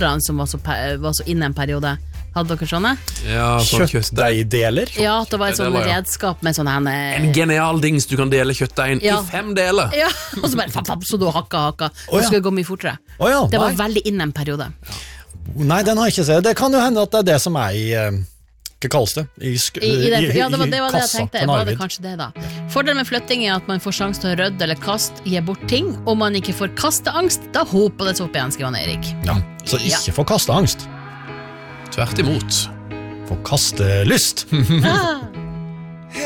som var så inne en periode. Hadde dere sånne? Ja, sånn kjøttdeigdeler. Ja, det var et sånt Deler, ja. redskap med sånne henne. En genial dings du kan dele kjøttdeigen Ja. I 5 deler. Ja, og så bare fapp, så du hakka. ja. Det skulle gå mye fortere. Ja, Det var nei. veldig inne en periode. Nei, den har jeg ikke sett. Det kan jo hende at det det som I hva kalles det? Ja, det var det jeg kassa tenkte. til Var det Arvid. kanskje det da? Fordelen med flytting at man får sjanse til å rydde eller kaste, gi bort ting, og man ikke får kasteangst, da håper det så opp igjen, skriver han Erik. Ja, så ikke få kasteangst. Tvert imot. Få kastelyst. Ah.